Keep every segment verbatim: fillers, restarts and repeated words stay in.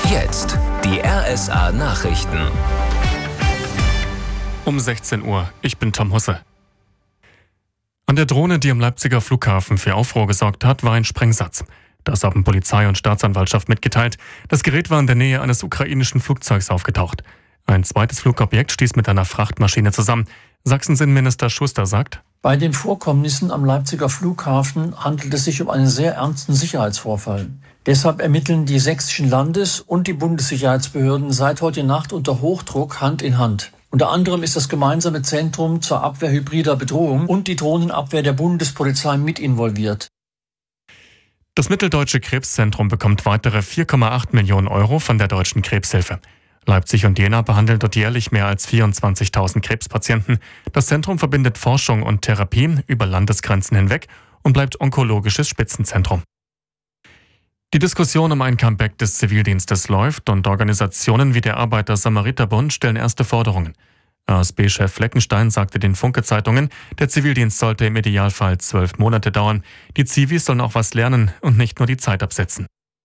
Jetzt die R S A Nachrichten. Um sechzehn Uhr, ich bin Tom Husse. An der Drohne, die am Leipziger Flughafen für Aufruhr gesorgt hat, war ein Sprengsatz. Das haben Polizei und Staatsanwaltschaft mitgeteilt. Das Gerät war in der Nähe eines ukrainischen Flugzeugs aufgetaucht. Ein zweites Flugobjekt stieß mit einer Frachtmaschine zusammen. Sachsen-Innenminister Schuster sagt: Bei den Vorkommnissen am Leipziger Flughafen handelt es sich um einen sehr ernsten Sicherheitsvorfall. Deshalb ermitteln die sächsischen Landes- und die Bundessicherheitsbehörden seit heute Nacht unter Hochdruck Hand in Hand. Unter anderem ist das gemeinsame Zentrum zur Abwehr hybrider Bedrohung und die Drohnenabwehr der Bundespolizei mit involviert. Das Mitteldeutsche Krebszentrum bekommt weitere vier Komma acht Millionen Euro von der Deutschen Krebshilfe. Leipzig und Jena behandeln dort jährlich mehr als vierundzwanzigtausend Krebspatienten. Das Zentrum verbindet Forschung und Therapie über Landesgrenzen hinweg und bleibt onkologisches Spitzenzentrum. Die Diskussion um ein Comeback des Zivildienstes läuft und Organisationen wie der Arbeiter-Samariter-Bund stellen erste Forderungen. A S B-Chef Fleckenstein sagte den Funke-Zeitungen, der Zivildienst sollte im Idealfall zwölf Monate dauern. Die Zivis sollen auch was lernen und nicht nur die Zeit absetzen.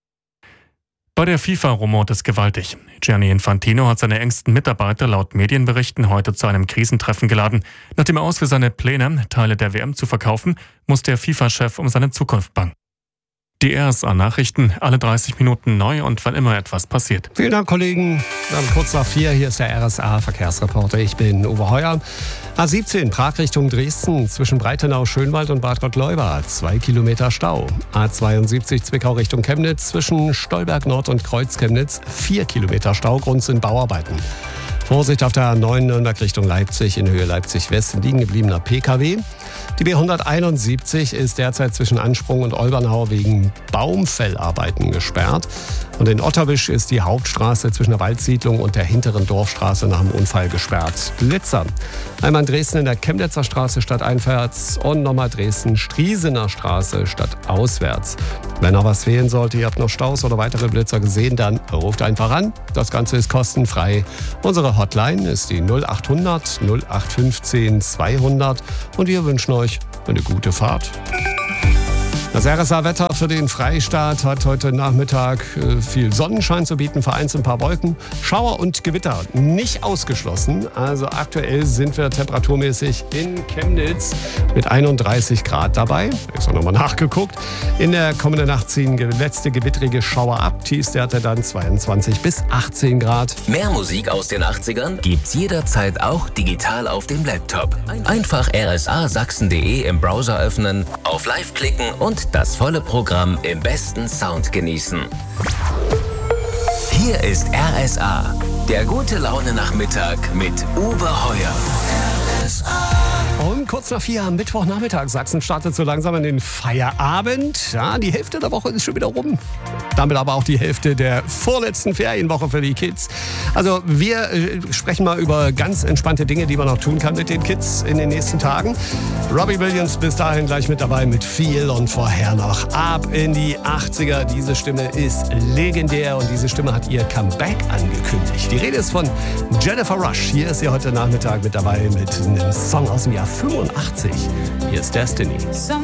Bei der FIFA rumort es gewaltig. Gianni Infantino hat seine engsten Mitarbeiter laut Medienberichten heute zu einem Krisentreffen geladen. Nachdem er aus für seine Pläne, Teile der W M zu verkaufen, muss der FIFA-Chef um seine Zukunft bangen. Die R S A-Nachrichten, alle dreißig Minuten neu und wann immer etwas passiert. Vielen Dank, Kollegen. Dann kurz nach vier, hier ist der R S A-Verkehrsreporter. Ich bin Uwe Heuer. A siebzehn, Prag Richtung Dresden, zwischen Breitenau, Schönwald und Bad Gottleuba, zwei Kilometer Stau. A zweiundsiebzig, Zwickau Richtung Chemnitz, zwischen Stolberg Nord und Kreuz Chemnitz, vier Kilometer Stau, Grund sind Bauarbeiten. Vorsicht auf der A neun Nürnberg Richtung Leipzig, in Höhe Leipzig-West, liegen gebliebener P K W. Die B hunderteinundsiebzig ist derzeit zwischen Ansprung und Olbernhau wegen Baumfellarbeiten gesperrt. Und in Otterwisch ist die Hauptstraße zwischen der Waldsiedlung und der hinteren Dorfstraße nach dem Unfall gesperrt. Blitzer. Einmal in Dresden in der Chemnitzer Straße stadteinwärts und nochmal Dresden-Striesener Straße stadtauswärts. Wenn noch was fehlen sollte, ihr habt noch Staus oder weitere Blitzer gesehen, dann ruft einfach an. Das Ganze ist kostenfrei. Unsere Hotline ist die null acht hundert null acht fünfzehn zweihundert und wir wünschen euch eine gute Fahrt. Das R S A-Wetter für den Freistaat hat heute Nachmittag viel Sonnenschein zu bieten, vereinzelt ein paar Wolken. Schauer und Gewitter nicht ausgeschlossen. Also aktuell sind wir temperaturmäßig in Chemnitz mit einunddreißig Grad dabei. Extra nochmal nachgeguckt. In der kommenden Nacht ziehen letzte gewittrige Schauer ab. Tiefstwerte dann zweiundzwanzig bis achtzehn Grad. Mehr Musik aus den achtzigern gibt's jederzeit auch digital auf dem Laptop. Einfach r s a sachsen punkt d e im Browser öffnen, auf Live klicken und das volle Programm im besten Sound genießen. Hier ist R S A, der gute Laune Nachmittag mit Uwe Heuer. R S A. Und kurz nach vier am Mittwochnachmittag. Sachsen startet so langsam in den Feierabend. Ja, die Hälfte der Woche ist schon wieder rum. Damit aber auch die Hälfte der vorletzten Ferienwoche für die Kids. Also wir äh, sprechen mal über ganz entspannte Dinge, die man noch tun kann mit den Kids in den nächsten Tagen. Robbie Williams bis dahin gleich mit dabei mit Feel und vorher noch ab in die achtziger. Diese Stimme ist legendär und diese Stimme hat ihr Comeback angekündigt. Die Rede ist von Jennifer Rush. Hier ist sie heute Nachmittag mit dabei mit einem Song aus dem Jahr fünfundachtzig. Hier ist Destiny.